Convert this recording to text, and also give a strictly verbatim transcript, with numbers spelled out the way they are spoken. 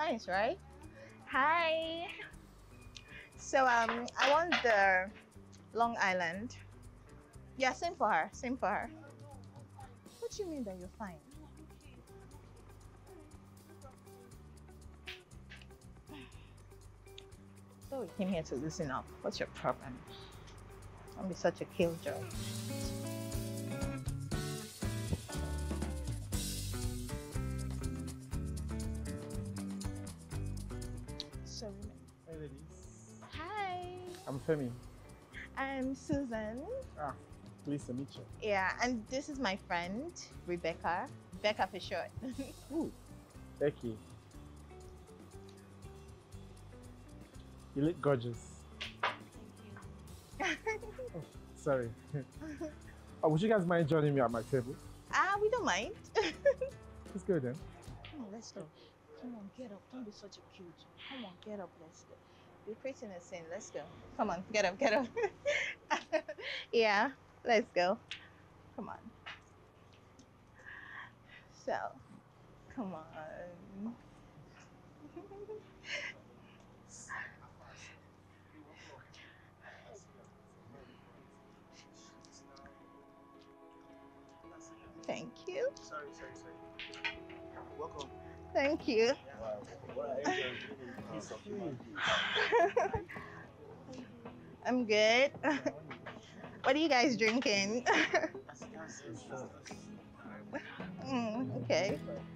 Nice, right? Hi. So um, I want the Long Island. Yeah, same for her. Same for her. What do you mean that you're fine? So we came here to listen up. What's your problem? Don't be such a killjoy. So, Hey ladies, hi. I'm Femi. I'm Susan. Ah, pleased to meet you. Yeah, and this is my friend Rebecca. Becca for short. Ooh, Becky, you look gorgeous. Oh, sorry. Oh, would you guys mind joining me at my table? Ah, we don't mind. Let's go then. Come on, let's go. Come on, get up. Don't be such a cute. Come on, get up. Let's go. You're creating a scene. Let's go. Come on, get up, get up. Yeah, let's go. Come on. So, come on. Thank you. Sorry, sorry, sorry. Welcome. Thank you. Wow. What are you doing? A piece of human being. I'm good. What are you guys drinking? That's, that's, that's, that's, Mm, okay.